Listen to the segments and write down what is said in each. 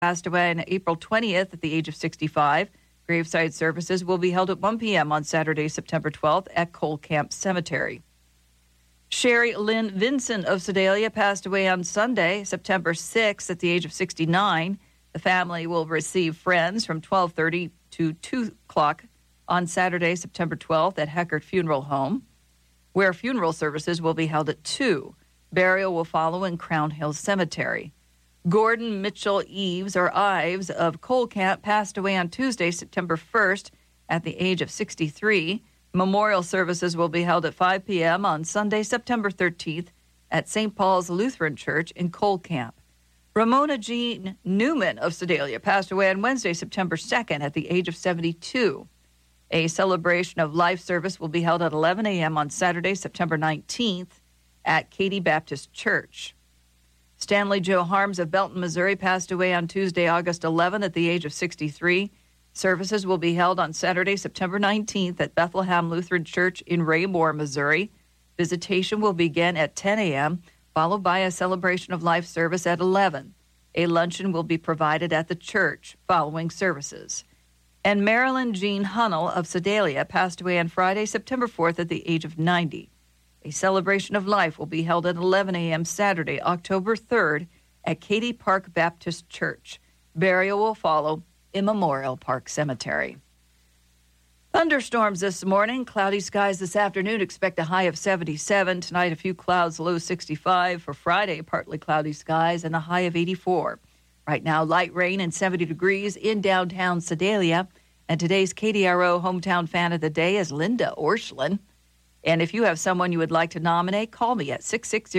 passed away on April 20th at the age of 65. Graveside services will be held at 1 p.m. on Saturday, September 12th at Cole Camp Cemetery. Sherry Lynn Vinson of Sedalia passed away on Sunday, September 6th at the age of 69. The family will receive friends from 12:30 to 2 o'clock on Saturday, September 12th at Heckert Funeral Home, where funeral services will be held at 2. Burial will follow in Crown Hill Cemetery. Gordon Mitchell Eves, or Ives, of Cole Camp passed away on Tuesday, September 1st at the age of 63. Memorial services will be held at 5 p.m. on Sunday, September 13th at St. Paul's Lutheran Church in Cole Camp. Ramona Jean Newman of Sedalia passed away on Wednesday, September 2nd at the age of 72. A celebration of life service will be held at 11 a.m. on Saturday, September 19th at Katy Baptist Church. Stanley Joe Harms of Belton, Missouri passed away on Tuesday, August 11th at the age of 63. Services will be held on Saturday, September 19th at Bethlehem Lutheran Church in Raymore, Missouri. Visitation will begin at 10 a.m., followed by a celebration of life service at 11. A luncheon will be provided at the church following services. And Marilyn Jean Hunnell of Sedalia passed away on Friday, September 4th at the age of 90. A celebration of life will be held at 11 a.m. Saturday, October 3rd at Katy Park Baptist Church. Burial will follow in Memorial Park Cemetery. Thunderstorms this morning, cloudy skies this afternoon, expect a high of 77. Tonight, a few clouds, low 65. For Friday, partly cloudy skies and a high of 84. Right now, light rain and 70 degrees in downtown Sedalia. And today's KDRO hometown fan of the day is Linda Orschlin. And if you have someone you would like to nominate, call me at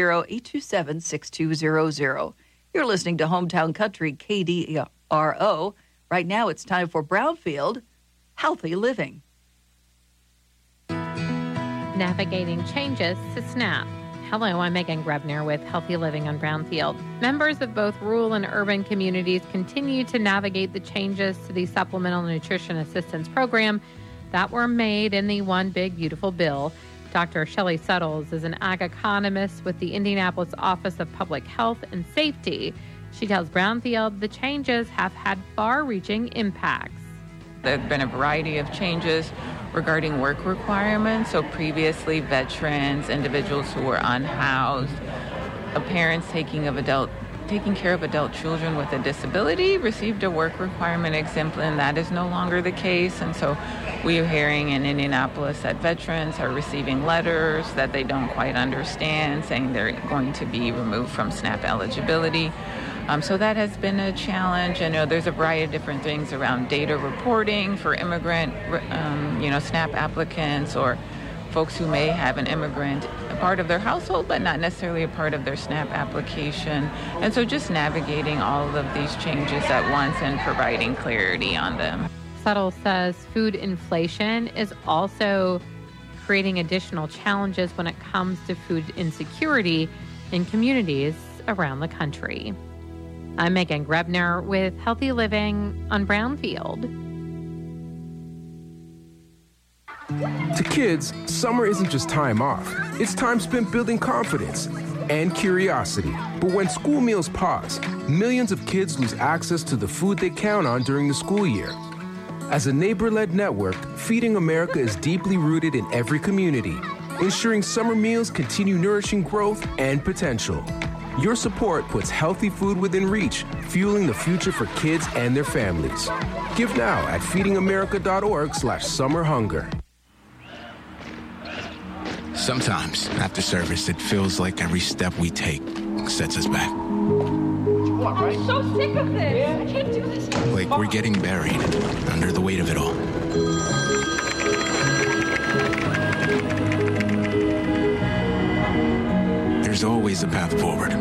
660-827-6200. You're listening to Hometown Country KDRO. Right now, it's time for Brownfield Healthy Living. Navigating changes to SNAP. Hello, I'm Megan Grebner with Healthy Living on Brownfield. Members of both rural and urban communities continue to navigate the changes to the Supplemental Nutrition Assistance Program that were made in the One Big Beautiful Bill. Dr. Shelley Suttles is an ag economist with the Indianapolis Office of Public Health and Safety. She tells Brownfield the changes have had far-reaching impacts. There have been a variety of changes regarding work requirements. So previously, veterans, individuals who were unhoused, parents taking care of adult children with a disability received a work requirement exemption. That is no longer the case. And so we are hearing in Indianapolis that veterans are receiving letters that they don't quite understand, saying they're going to be removed from SNAP eligibility. So that has been a challenge. I know there's a variety of different things around data reporting for immigrant, SNAP applicants or folks who may have an immigrant a part of their household, but not necessarily a part of their SNAP application. And so just navigating all of these changes at once and providing clarity on them. Suttle says food inflation is also creating additional challenges when it comes to food insecurity in communities around the country. I'm Megan Grebner with Healthy Living on Brownfield. To kids, summer isn't just time off. It's time spent building confidence and curiosity. But when school meals pause, millions of kids lose access to the food they count on during the school year. As a neighbor-led network, Feeding America is deeply rooted in every community, ensuring summer meals continue nourishing growth and potential. Your support puts healthy food within reach, fueling the future for kids and their families. Give now at feedingamerica.org/summerhunger. Sometimes, after service, it feels like every step we take sets us back. I'm so sick of this. I can't do this anymore. Like we're getting buried under the weight of it all. There's always a path forward.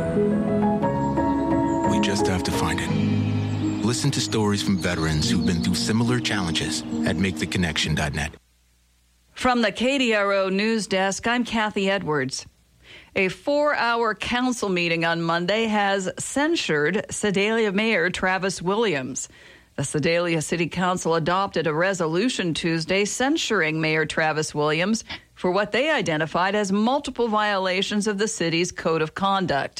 We just have to find it. Listen to stories from veterans who've been through similar challenges at MakeTheConnection.net. From the KDRO News Desk, I'm Kathy Edwards. A 4-hour council meeting on Monday has censured Sedalia Mayor Travis Williams. The Sedalia City Council adopted a resolution Tuesday censuring Mayor Travis Williams for what they identified as multiple violations of the city's code of conduct.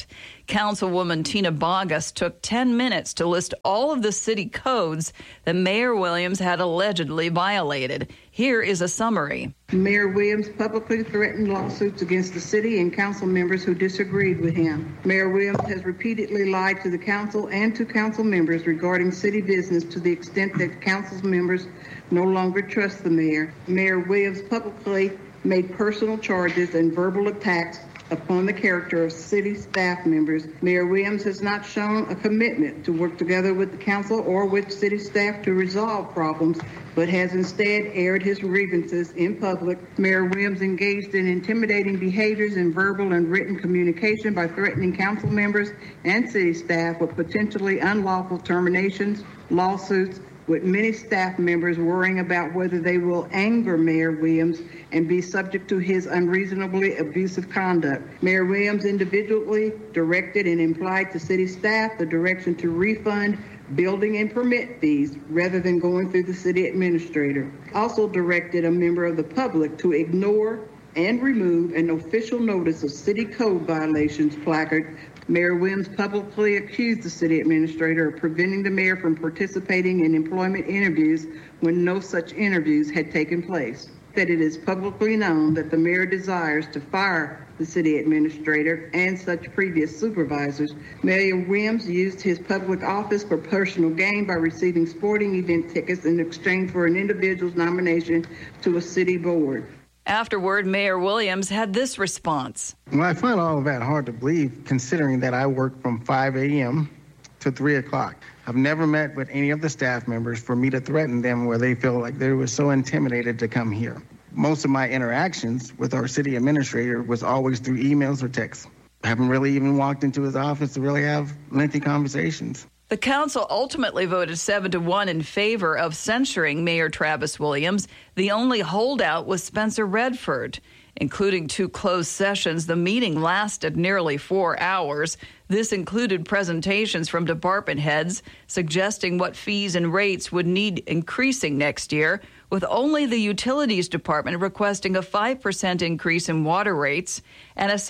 Councilwoman Tina Bogus took 10 minutes to list all of the city codes that Mayor Williams had allegedly violated. Here is a summary. Mayor Williams publicly threatened lawsuits against the city and council members who disagreed with him. Mayor Williams has repeatedly lied to the council and to council members regarding city business to the extent that council members no longer trust the mayor. Mayor Williams publicly made personal charges and verbal attacks upon the character of city staff members. Mayor Williams has not shown a commitment to work together with the council or with city staff to resolve problems, but has instead aired his grievances in public. Mayor Williams engaged in intimidating behaviors in verbal and written communication by threatening council members and city staff with potentially unlawful terminations, lawsuits, with many staff members worrying about whether they will anger Mayor Williams and be subject to his unreasonably abusive conduct. Mayor Williams individually directed and implied to city staff the direction to refund building and permit fees rather than going through the city administrator. Also directed a member of the public to ignore and remove an official notice of city code violations placard. Mayor Williams publicly accused the city administrator of preventing the mayor from participating in employment interviews when no such interviews had taken place. That it is publicly known that the mayor desires to fire the city administrator and such previous supervisors. Mayor Williams used his public office for personal gain by receiving sporting event tickets in exchange for an individual's nomination to a city board. Afterward, Mayor Williams had this response. Well, I find all of that hard to believe, considering that I work from 5 a.m. to 3 o'clock. I've never met with any of the staff members for me to threaten them where they feel like they were so intimidated to come here. Most of my interactions with our city administrator was always through emails or texts. I haven't really even walked into his office to really have lengthy conversations. The council ultimately voted 7-1 in favor of censuring Mayor Travis Williams. The only holdout was Spencer Redford. Including 2 closed sessions, the meeting lasted nearly 4 hours. This included presentations from department heads suggesting what fees and rates would need increasing next year, with only the Utilities Department requesting a 5% increase in water rates and a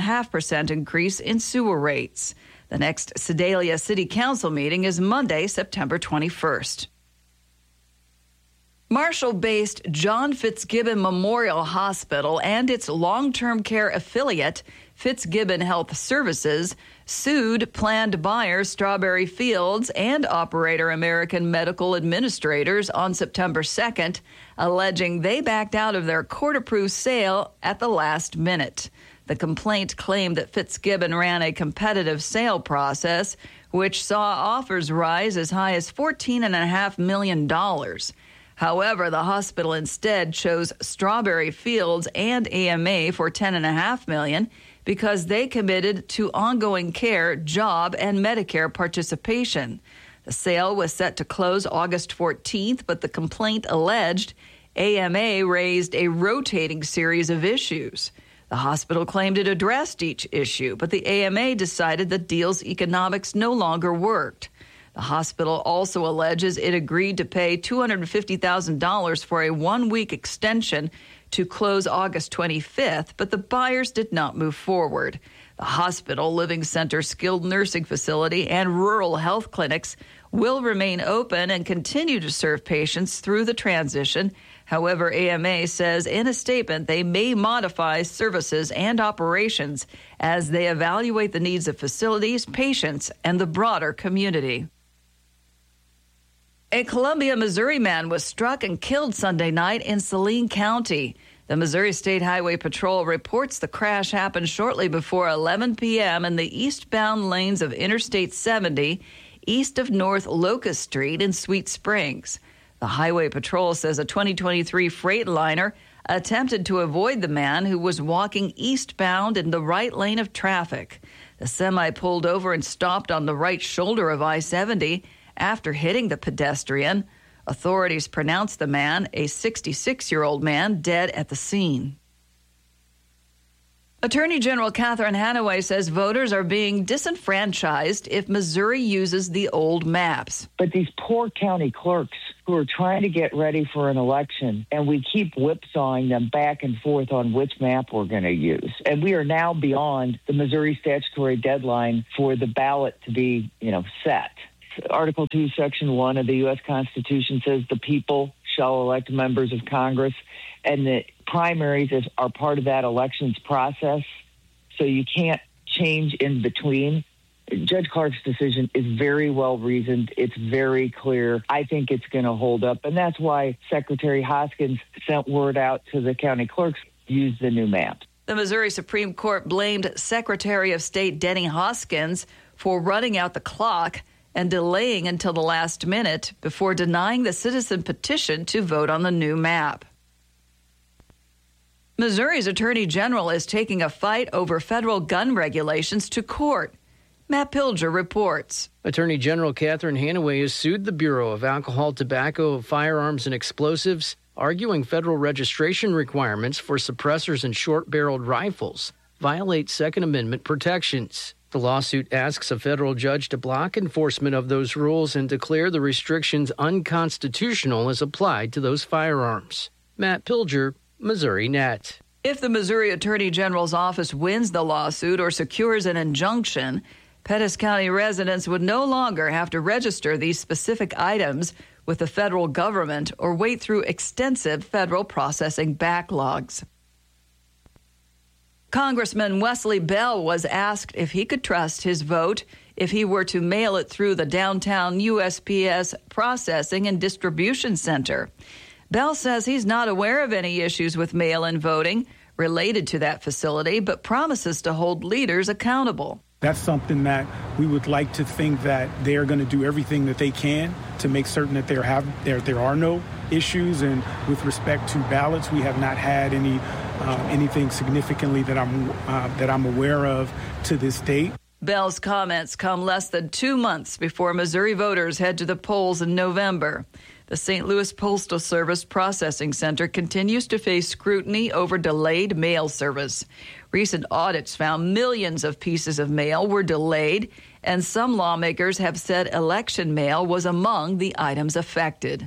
7.5% increase in sewer rates. The next Sedalia City Council meeting is Monday, September 21st. Marshall-based John Fitzgibbon Memorial Hospital and its long-term care affiliate, Fitzgibbon Health Services, sued planned buyer Strawberry Fields and operator American Medical Administrators on September 2nd, alleging they backed out of their court-approved sale at the last minute. The complaint claimed that Fitzgibbon ran a competitive sale process, which saw offers rise as high as $14.5 million. However, the hospital instead chose Strawberry Fields and AMA for $10.5 million because they committed to ongoing care, job, and Medicare participation. The sale was set to close August 14th, but the complaint alleged AMA raised a rotating series of issues. The hospital claimed it addressed each issue, but the AMA decided the deal's economics no longer worked. The hospital also alleges it agreed to pay $250,000 for a 1-week extension to close August 25th, but the buyers did not move forward. The hospital, living center, skilled nursing facility, and rural health clinics will remain open and continue to serve patients through the transition. However, AMA says in a statement they may modify services and operations as they evaluate the needs of facilities, patients, and the broader community. A Columbia, Missouri man was struck and killed Sunday night in Saline County. The Missouri State Highway Patrol reports the crash happened shortly before 11 p.m. in the eastbound lanes of Interstate 70, east of North Locust Street in Sweet Springs. The Highway Patrol says a 2023 Freightliner attempted to avoid the man who was walking eastbound in the right lane of traffic. The semi pulled over and stopped on the right shoulder of I-70 after hitting the pedestrian. Authorities pronounced the man, a 66-year-old man, dead at the scene. Attorney General Catherine Hanaway says voters are being disenfranchised if Missouri uses the old maps. But these poor county clerks who are trying to get ready for an election, and we keep whipsawing them back and forth on which map we're going to use. And we are now beyond the Missouri statutory deadline for the ballot to be, set. Article 2, Section 1 of the U.S. Constitution says the people shall elect members of Congress, and the primaries are part of that elections process, so you can't change in between. Judge Clark's decision is very well reasoned. It's very clear. I think it's going to hold up, and that's why Secretary Hoskins sent word out to the county clerks, use the new map. The Missouri Supreme Court blamed Secretary of State Denny Hoskins for running out the clock and delaying until the last minute before denying the citizen petition to vote on the new map. Missouri's Attorney General is taking a fight over federal gun regulations to court. Matt Pilger reports. Attorney General Catherine Hanaway has sued the Bureau of Alcohol, Tobacco, Firearms, and Explosives, arguing federal registration requirements for suppressors and short-barreled rifles violate Second Amendment protections. The lawsuit asks a federal judge to block enforcement of those rules and declare the restrictions unconstitutional as applied to those firearms. Matt Pilger, Missouri Net. If the Missouri Attorney General's office wins the lawsuit or secures an injunction, Pettis County residents would no longer have to register these specific items with the federal government or wait through extensive federal processing backlogs. Congressman Wesley Bell was asked if he could trust his vote if he were to mail it through the downtown USPS Processing and Distribution Center. Bell says he's not aware of any issues with mail-in voting related to that facility, but promises to hold leaders accountable. That's something that we would like to think that they're going to do everything that they can to make certain that there are no issues. And with respect to ballots, we have not had anything significantly that I'm aware of to this date. Bell's comments come less than 2 months before Missouri voters head to the polls in November. The St. Louis Postal Service Processing Center continues to face scrutiny over delayed mail service. Recent audits found millions of pieces of mail were delayed, and some lawmakers have said election mail was among the items affected.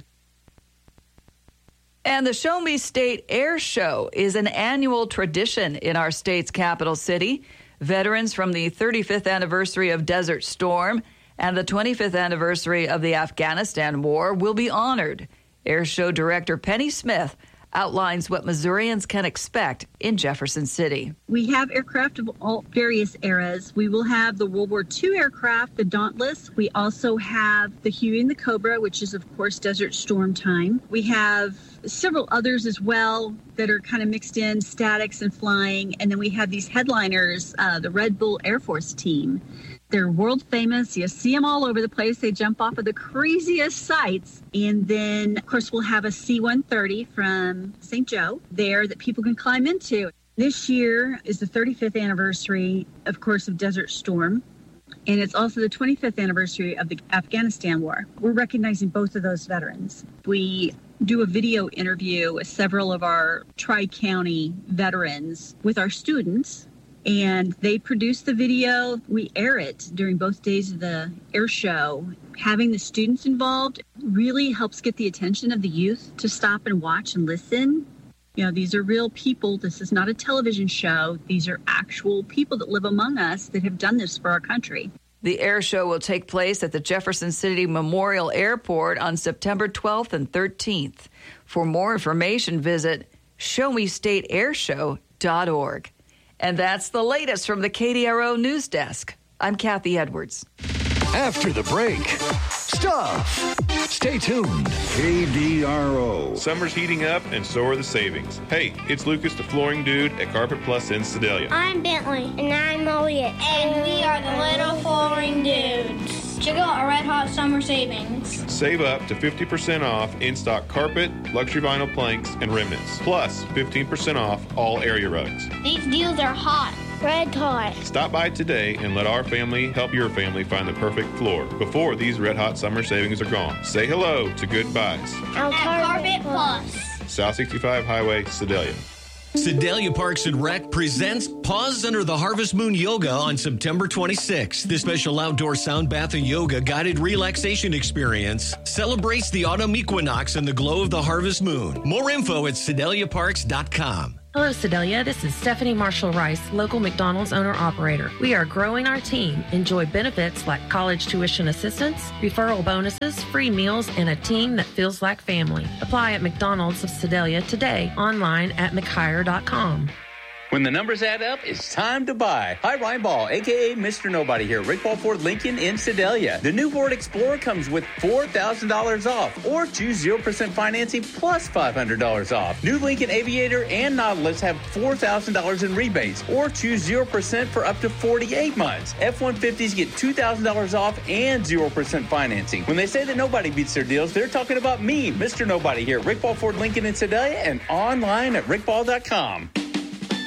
And the Show Me State Air Show is an annual tradition in our state's capital city. Veterans from the 35th anniversary of Desert Storm and the 25th anniversary of the Afghanistan War will be honored. Air Show Director Penny Smith outlines what Missourians can expect in Jefferson City. We have aircraft of all various eras. We will have the World War II aircraft, the Dauntless. We also have the Huey and the Cobra, which is, of course, Desert Storm time. We have several others as well that are kind of mixed in, statics and flying. And then we have these headliners, the Red Bull Air Force team. They're world famous. You see them all over the place. They jump off of the craziest sites. And then, of course, we'll have a C-130 from St. Joe there that people can climb into. This year is the 35th anniversary, of course, of Desert Storm. And it's also the 25th anniversary of the Afghanistan War. We're recognizing both of those veterans. We do a video interview with several of our Tri-County veterans with our students. And they produce the video. We air it during both days of the air show. Having the students involved really helps get the attention of the youth to stop and watch and listen. You know, these are real people. This is not a television show. These are actual people that live among us that have done this for our country. The air show will take place at the Jefferson City Memorial Airport on September 12th and 13th. For more information, visit showmestateairshow.org. And that's the latest from the KDRO News Desk. I'm Kathy Edwards. After the break, stuff. Stay tuned. KDRO. Summer's heating up, and so are the savings. Hey, it's Lucas, the flooring dude at Carpet Plus in Sedalia. I'm Bentley. And I'm Elliot. And we are the Little Flooring Dudes. Check out our Red Hot Summer Savings. Save up to 50% off in-stock carpet, luxury vinyl planks, and remnants. Plus 15% off all area rugs. These deals are hot. Red Hot. Stop by today and let our family help your family find the perfect floor before these Red Hot Summer Savings are gone. Say hello to Good Buys. At Carpet Plus. South 65 Highway, Sedalia. Sedalia Parks and Rec presents Pause Under the Harvest Moon Yoga on September 26th. This special outdoor sound bath and yoga guided relaxation experience celebrates the autumn equinox and the glow of the harvest moon. More info at sedaliaparks.com. Hello, Sedalia. This is Stephanie Marshall-Rice, local McDonald's owner-operator. We are growing our team. Enjoy benefits like college tuition assistance, referral bonuses, free meals, and a team that feels like family. Apply at McDonald's of Sedalia today, online at mchire.com. When the numbers add up, it's time to buy. Hi, Ryan Ball, a.k.a. Mr. Nobody here, Rick Ball Ford Lincoln in Sedalia. The new Ford Explorer comes with $4,000 off, or choose 0% financing plus $500 off. New Lincoln Aviator and Nautilus have $4,000 in rebates, or choose 0% for up to 48 months. F-150s get $2,000 off and 0% financing. When they say that nobody beats their deals, they're talking about me, Mr. Nobody here, Rick Ball Ford Lincoln in Sedalia, and online at rickball.com.